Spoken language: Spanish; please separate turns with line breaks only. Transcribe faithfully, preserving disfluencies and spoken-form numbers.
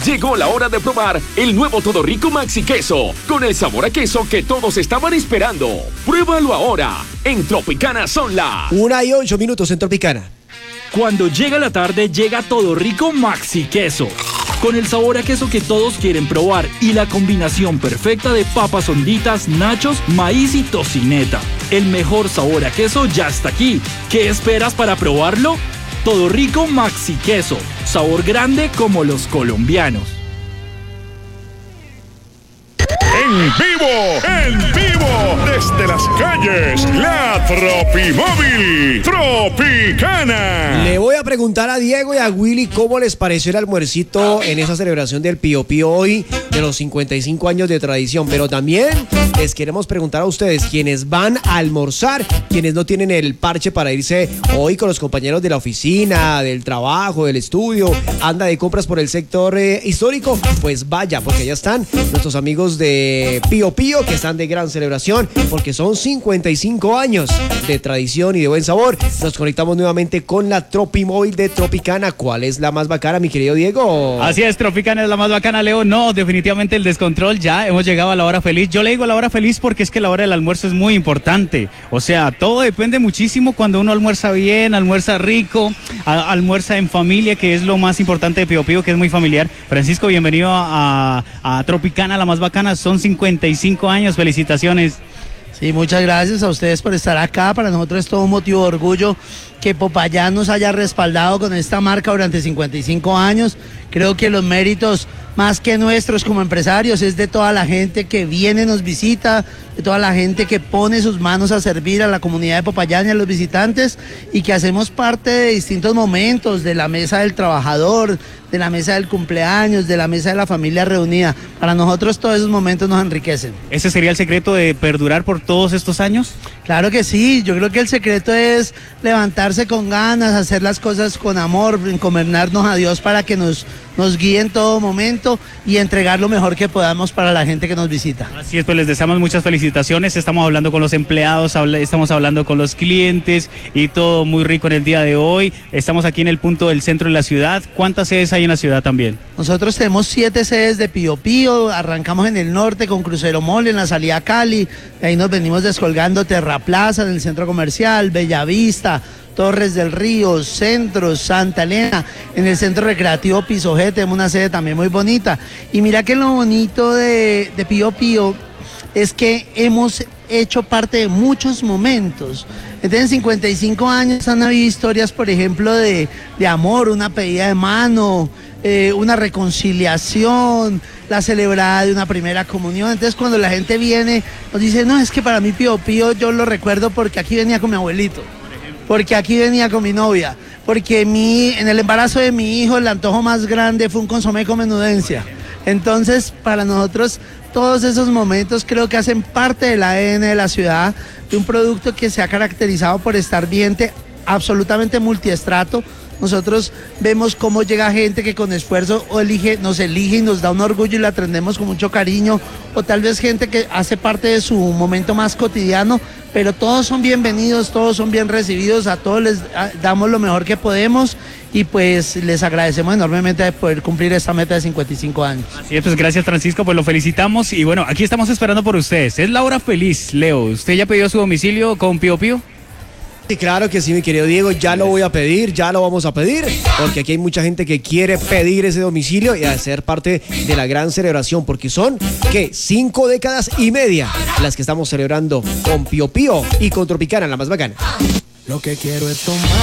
Llegó la hora de probar el nuevo Todo Rico Maxi Queso, con el sabor a queso que todos estaban esperando. Pruébalo ahora. En Tropicana son las
Una y ocho minutos en Tropicana.
Cuando llega la tarde, llega Todo Rico Maxi Queso, con el sabor a queso que todos quieren probar y la combinación perfecta de papas honditas, nachos, maíz y tocineta. El mejor sabor a queso ya está aquí. ¿Qué esperas para probarlo? Todo Rico Maxi Queso, sabor grande como los colombianos.
En vivo, en vivo, desde las calles, la Tropimóvil Tropicana.
Le voy a preguntar a Diego y a Willy cómo les pareció el almuercito en esa celebración del Pío Pío hoy, de los cincuenta y cinco años de tradición. Pero también les queremos preguntar a ustedes, quienes van a almorzar, quienes no tienen el parche para irse hoy con los compañeros de la oficina, del trabajo, del estudio, anda de compras por el sector eh, histórico, pues vaya, porque ya están nuestros amigos de Pío Pío, que están de gran celebración, porque son cincuenta y cinco años de tradición y de buen sabor. Nos conectamos nuevamente con la Tropimóvil de Tropicana. ¿Cuál es la más bacana, mi querido Diego?
Así es, Tropicana es la más bacana, Leo. No, definitivamente el descontrol, ya hemos llegado a la hora feliz. Yo le digo la hora feliz porque es que la hora del almuerzo es muy importante. O sea, todo depende muchísimo cuando uno almuerza bien, almuerza rico, a, almuerza en familia, que es lo más importante de Pío Pío, que es muy familiar. Francisco, bienvenido a, a, a Tropicana, la más bacana. Son cincuenta y cinco años, felicitaciones.
Sí, muchas gracias a ustedes por estar acá. Para nosotros es todo un motivo de orgullo que Popayán nos haya respaldado con esta marca durante cincuenta y cinco años. Creo que los méritos, más que nuestros como empresarios, es de toda la gente que viene, nos visita, de toda la gente que pone sus manos a servir a la comunidad de Popayán y a los visitantes, y que hacemos parte de distintos momentos, de la mesa del trabajador, de la mesa del cumpleaños, de la mesa de la familia reunida. Para nosotros todos esos momentos nos enriquecen.
¿Ese sería el secreto de perdurar por todos estos años?
Claro que sí, yo creo que el secreto es levantarse con ganas, hacer las cosas con amor, encomendarnos a Dios para que nos, nos guíe en todo momento y entregar lo mejor que podamos para la gente que nos visita.
Así es, pues les deseamos muchas felicitaciones. Estamos hablando con los empleados, habla, estamos hablando con los clientes y todo muy rico en el día de hoy. Estamos aquí en el punto del centro de la ciudad. ¿Cuántas sedes hay en la ciudad también?
Nosotros tenemos siete sedes de Pío Pío, arrancamos en el norte con Crucero Mall, en la salida a Cali, de ahí nos venimos descolgando Terra Plaza, en el centro comercial, Bellavista, Torres del Río, Centro, Santa Elena, en el centro recreativo Piso G tenemos una sede también muy bonita. Y mira que lo bonito de, de Pío Pío es que hemos hecho parte de muchos momentos. Entonces en cincuenta y cinco años han habido historias, por ejemplo, de, de amor, una pedida de mano, eh, una reconciliación, la celebrada de una primera comunión. Entonces cuando la gente viene, nos dice, no, es que para mí Pío Pío yo lo recuerdo porque aquí venía con mi abuelito, porque aquí venía con mi novia, porque mi, en el embarazo de mi hijo el antojo más grande fue un consomé con menudencia. Entonces para nosotros todos esos momentos creo que hacen parte del A D N de la ciudad, de un producto que se ha caracterizado por estar ambiente absolutamente multiestrato. Nosotros vemos cómo llega gente que con esfuerzo o elige, nos elige y nos da un orgullo y la atendemos con mucho cariño, o tal vez gente que hace parte de su momento más cotidiano, pero todos son bienvenidos, todos son bien recibidos, a todos les damos lo mejor que podemos y pues les agradecemos enormemente de poder cumplir esta meta de cincuenta y cinco años.
Así es, pues gracias Francisco, pues lo felicitamos y bueno, aquí estamos esperando por ustedes. Es la hora feliz, Leo. ¿Usted ya pidió su domicilio con Pío Pío?
Sí, claro que sí, mi querido Diego, ya lo voy a pedir, ya lo vamos a pedir, porque aquí hay mucha gente que quiere pedir ese domicilio y hacer parte de la gran celebración, porque son, ¿qué? Cinco décadas y media las que estamos celebrando con Pío Pío y con Tropicana, la más bacana.
Lo que quiero es tomar.